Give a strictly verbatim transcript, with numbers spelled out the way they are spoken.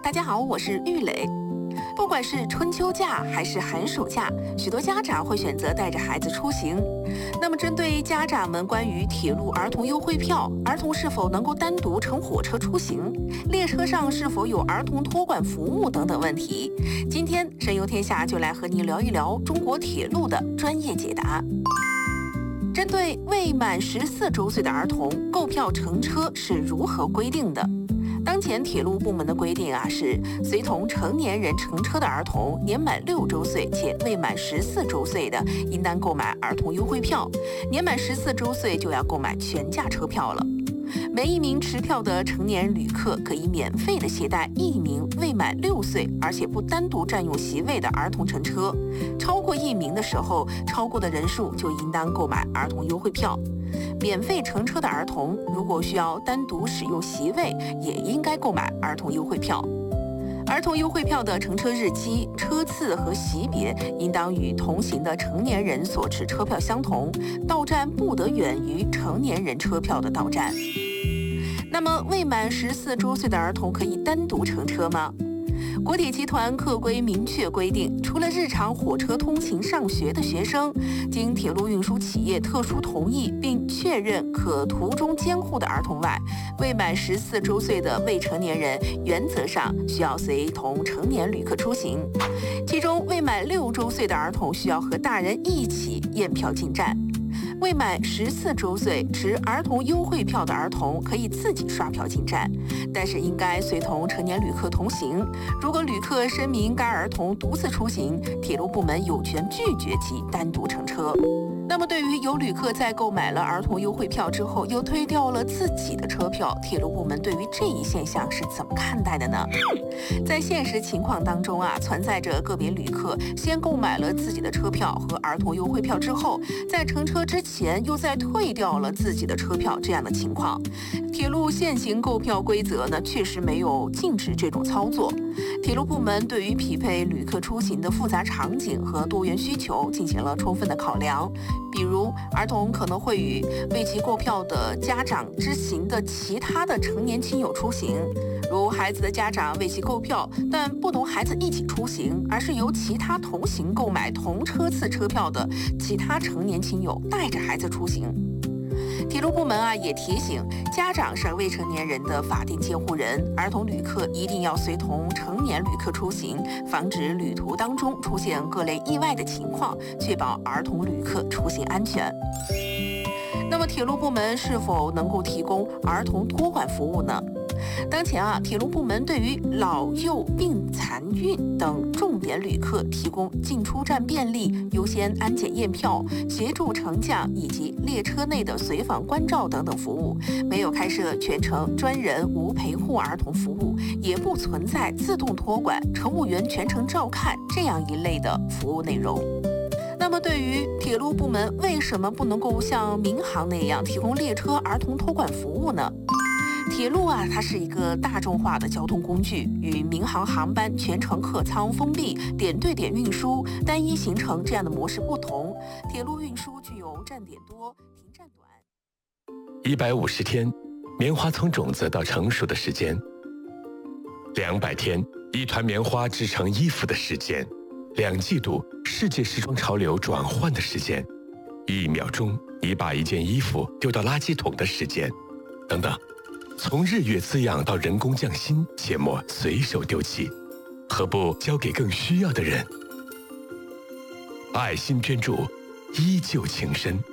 大家好，我是玉磊。不管是春秋假还是寒暑假，许多家长会选择带着孩子出行。那么，针对家长们关于铁路儿童优惠票，儿童是否能够单独乘火车出行，列车上是否有儿童托管服务等等问题，今天神游天下就来和您聊一聊中国铁路的专业解答。针对未满十四周岁的儿童，购票乘车是如何规定的？当前铁路部门的规定啊，是随同成年人乘车的儿童年满六周岁且未满十四周岁的，应当购买儿童优惠票；年满十四周岁就要购买全价车票了。每一名持票的成年旅客可以免费的携带一名未满六岁而且不单独占用席位的儿童乘车，超过一名的时候，超过的人数就应当购买儿童优惠票。免费乘车的儿童如果需要单独使用席位，也应该购买儿童优惠票。儿童优惠票的乘车日期、车次和级别应当与同行的成年人所持车票相同，到站不得远于成年人车票的到站。那么，未满十四周岁的儿童可以单独乘车吗？国铁集团客规明确规定，除了日常火车通勤上学的学生，经铁路运输企业特殊同意并确认可途中监护的儿童外，未满十四周岁的未成年人原则上需要随同成年旅客出行。其中，未满六周岁的儿童需要和大人一起验票进站。未满十四周岁持儿童优惠票的儿童可以自己刷票进站，但是应该随同成年旅客同行。如果旅客声明该儿童独自出行，铁路部门有权拒绝其单独乘车。那么，对于有旅客在购买了儿童优惠票之后，又退掉了自己的车票，铁路部门对于这一现象是怎么看待的呢？在现实情况当中啊，存在着个别旅客先购买了自己的车票和儿童优惠票之后，在乘车之前又再退掉了自己的车票这样的情况。铁路现行购票规则呢，确实没有禁止这种操作。铁路部门对于匹配旅客出行的复杂场景和多元需求进行了充分的考量。比如，儿童可能会与为其购票的家长之行的其他的成年亲友出行，如孩子的家长为其购票，但不同孩子一起出行，而是由其他同行购买同车次车票的其他成年亲友带着孩子出行。铁路部门啊也提醒，家长是未成年人的法定监护人，儿童旅客一定要随同成年旅客出行，防止旅途当中出现各类意外的情况，确保儿童旅客出行安全。那么，铁路部门是否能够提供儿童托管服务呢？当前啊，铁路部门对于老幼病残孕等重点旅客提供进出站便利、优先安检验票、协助乘降以及列车内的随访关照等等服务，没有开设全程专人无陪护儿童服务，也不存在自动托管、乘务员全程照看这样一类的服务内容。那么，对于铁路部门为什么不能够像民航那样提供列车儿童托管服务呢？铁路啊，它是一个大众化的交通工具，与民航航班全程客舱封闭、点对点运输、单一行程这样的模式不同。铁路运输具有站点多、停站短。 一百五十天，棉花从种子到成熟的时间；两百天，一团棉花织成衣服的时间；两季度，世界时装潮流转换的时间；一秒钟，你把一件衣服丢到垃圾桶的时间，等等。从日月滋养到人工匠心，切莫随手丢弃，何不交给更需要的人？爱心捐助，依旧情深。